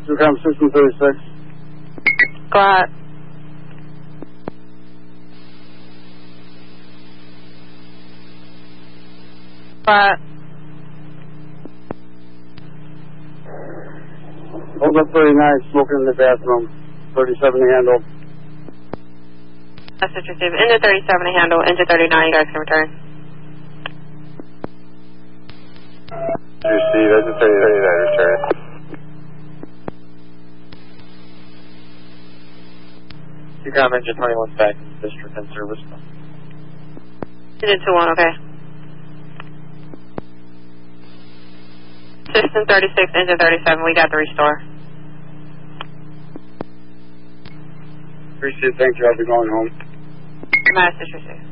Recom System 36. Go ahead. Hold up 39, smoking in the bathroom. 37 to handle. Message received. Into 37 to handle. Into 39, you guys can return. Received. Into 39, return. Recom Engine 21 back. District and service. Into 2-1, okay. System 36, Engine 37, we got the restore. Appreciate it, thank you, I'll be going home. Message received.